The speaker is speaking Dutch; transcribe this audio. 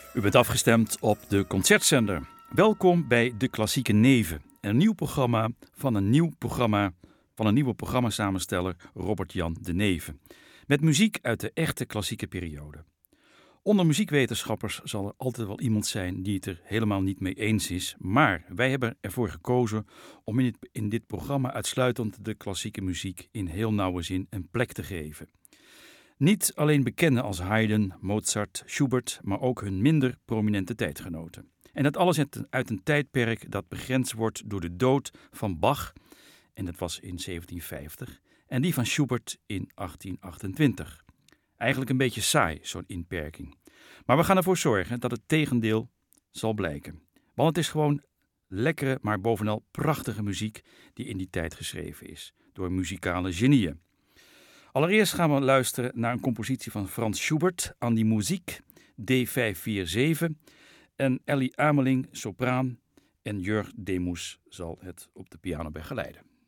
U bent afgestemd op de Concertzender. Welkom bij De Klassieke Neven. Een nieuw programma van een nieuwe programmasamensteller Robert-Jan de Neve. Met muziek uit de echte klassieke periode. Onder muziekwetenschappers zal er altijd wel iemand zijn die het er helemaal niet mee eens is. Maar wij hebben ervoor gekozen om in dit programma uitsluitend de klassieke muziek in heel nauwe zin een plek te geven. Niet alleen bekenden als Haydn, Mozart, Schubert, maar ook hun minder prominente tijdgenoten. En dat alles uit een tijdperk dat begrensd wordt door de dood van Bach, en dat was in 1750, en die van Schubert in 1828. Eigenlijk een beetje saai, zo'n inperking. Maar we gaan ervoor zorgen dat het tegendeel zal blijken. Want het is gewoon lekkere, maar bovenal prachtige muziek die in die tijd geschreven is, door muzikale genieën. Allereerst gaan we luisteren naar een compositie van Franz Schubert, An die Musik, D547. En Ellie Ameling, sopraan, en Jörg Demus zal het op de piano begeleiden.